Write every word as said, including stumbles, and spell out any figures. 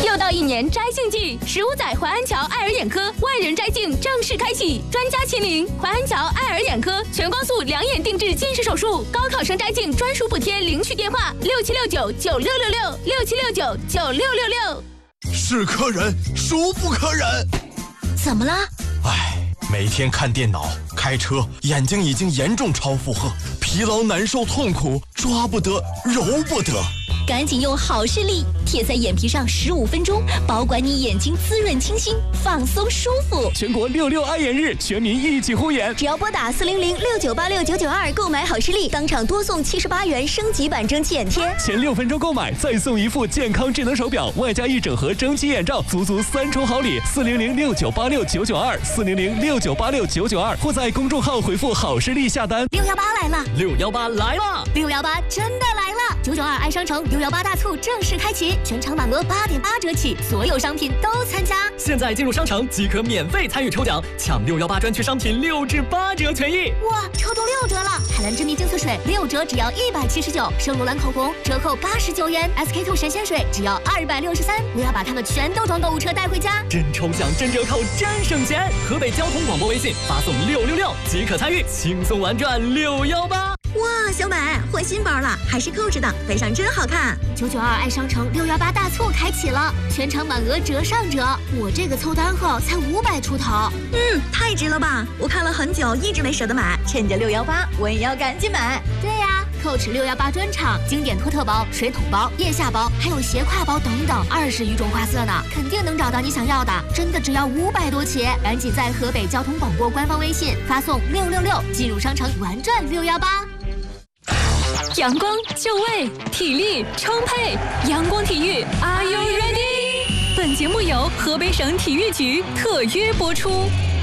又到一年摘镜季，十五载淮安桥爱尔眼科万人摘镜正式开启，专家亲临淮安桥爱尔眼科，全光速两眼定制近视手术，高考生摘镜专属补贴，领取电话六七六九九六六六六七六九九六六六。 是客人，孰不可忍？ 怎么了？ 唉，每天看电脑、开车，眼睛已经严重超负荷，疲劳、难受、痛苦，抓不得，揉不得。 赶紧用好视力贴在眼皮上十五分钟，保管你眼睛滋润清新，放松舒服。 全国六六爱眼日，全民一起护眼。 只要拨打四零零六九八六九九二购买好视力，当场多送七十八元升级版蒸汽眼贴。 前六分钟购买，再送一副健康智能手表，外加一整盒蒸汽眼罩，足足三重好礼。四零零六九八六九九二，四零零六九八六九九二，或在公众号回复好视力下单。 六幺八来了， 六幺八来了， 六幺八真的来了！九九二爱商城六幺八大促正式开启，全场满额八点八折起，所有商品都参加。 现在进入商城即可免费参与抽奖，抢六幺八专区商品六至八折权益。 哇，抽中六折了！海蓝之谜净色水六折只要一百七十九，圣罗兰口红折扣八十九元 ，S K two 神仙水只要二百六十三。我要把它们全都装购物车带回家。 真抽奖、真折扣、真省钱！河北交通广播微信发送六六六即可参与，轻松玩转六幺八。 哇，小美换新包了，还是 Coach 的，背上真好看。 九九二爱商城六幺八大促开启了，全场满额折上折，我这个凑单后才五百出头。 嗯，太值了吧！我看了很久，一直没舍得买，趁着六幺八，我也要赶紧买。 对呀、啊、，Coach 六幺八专场，经典托特包、水桶包、腋下包，还有斜挎包等等，二十余种花色呢，肯定能找到你想要的，真的只要五百多起，赶紧在河北交通广播官方微信发送六六六进入商城玩转六幺八。阳光就位，体力充沛，阳光体育 ，Are you ready？ 本节目由河北省体育局特约播出。